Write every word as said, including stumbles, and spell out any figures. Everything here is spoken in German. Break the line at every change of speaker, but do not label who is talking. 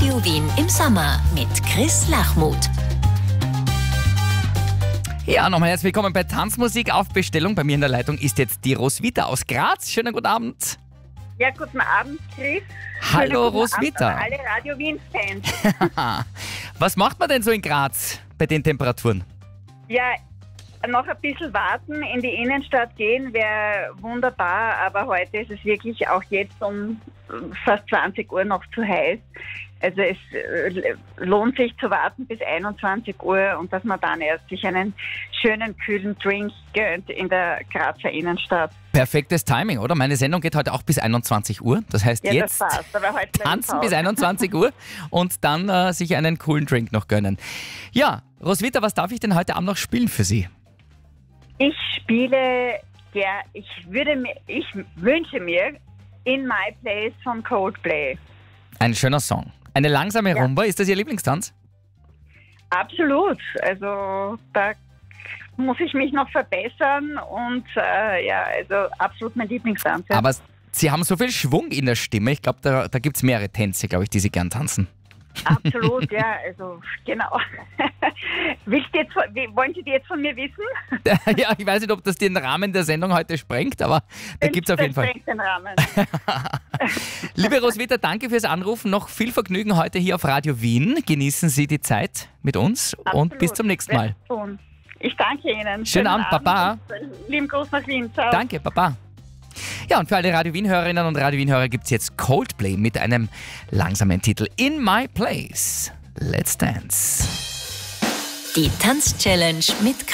Radio Wien im Sommer mit Chris Lachmuth.
Ja, nochmal herzlich willkommen bei Tanzmusik auf Bestellung. Bei mir in der Leitung ist jetzt die Roswitha aus Graz. Schönen guten Abend.
Ja, guten Abend, Chris.
Hallo
Guten
Roswitha.
Abend an alle Radio Wien-Fans.
Was macht man denn so in Graz bei den Temperaturen?
Ja, noch ein bisschen warten, in die Innenstadt gehen wäre wunderbar, aber heute ist es wirklich auch jetzt um fast zwanzig Uhr noch zu heiß. Also es äh, lohnt sich zu warten bis einundzwanzig Uhr und dass man dann erst sich einen schönen, kühlen Drink gönnt in der Grazer Innenstadt.
Perfektes Timing, oder? Meine Sendung geht heute auch bis einundzwanzig Uhr. Das heißt,
Ja,
jetzt
das passt, aber heute
tanzen bis einundzwanzig Uhr und dann äh, sich einen coolen Drink noch gönnen. Ja, Roswitha, was darf ich denn heute Abend noch spielen für Sie?
Ich spiele, ja, ich würde mir, ich wünsche mir In My Place von Coldplay.
Ein schöner Song. Eine langsame
Ja.
Rumba, ist das Ihr Lieblingstanz?
Absolut. Also da muss ich mich noch verbessern und äh, ja, also absolut mein Lieblingstanz. Ja.
Aber Sie haben so viel Schwung in der Stimme. Ich glaube, da, da gibt es mehrere Tänze, glaube ich, die Sie gern tanzen.
Absolut, ja, also genau. Willst du jetzt, von- wie- wollen Sie die jetzt von mir wissen?
Ja, ich weiß nicht, ob das den Rahmen der Sendung heute sprengt, aber da gibt es auf jeden
Das
Fall.
sprengt den Rahmen.
Liebe Roswitha, danke fürs Anrufen. Noch viel Vergnügen heute hier auf Radio Wien. Genießen Sie die Zeit mit uns und
Absolut.
bis zum nächsten Mal.
Werde ich tun. Ich danke Ihnen.
Schönen Abend, Baba.
und Lieben Gruß nach Wien. Ciao.
Danke, Baba. Ja, und für alle Radio Wien-Hörerinnen und Radio Wien-Hörer gibt es jetzt Coldplay mit einem langsamen Titel In My Place. Let's Dance.
Die Tanzchallenge mit Chris